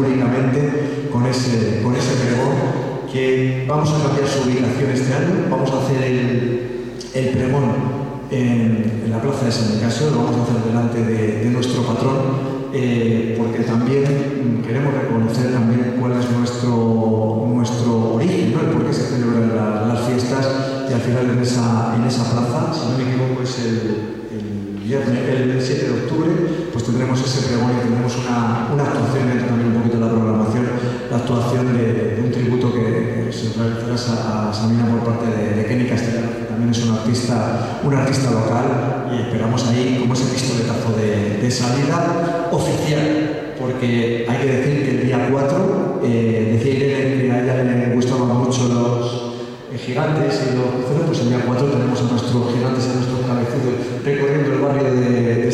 públicamente con ese pregón, que vamos a cambiar su ubicación este año. Vamos a hacer el pregón en la plaza de San Nicasio, lo vamos a hacer delante de nuestro patrón, porque también queremos reconocer también cuál es nuestro origen, ¿no? El por qué se celebran las fiestas, y al final en esa plaza, si no me equivoco, es el 7 de octubre, pues tendremos ese pregón y tendremos una actuación dentro también un poquito de la programación, la actuación de un tributo que se realizará a Sabina por parte de Kenny Castellano, que también es un artista local, y esperamos ahí como ese pistoletazo de salida oficial, porque hay que decir que el día 4, decía Irene que a ella le gustaban mucho los gigantes y los cruceros, pues el día 4 tenemos a nuestros gigantes, a nuestros cabezudos recorriendo el barrio de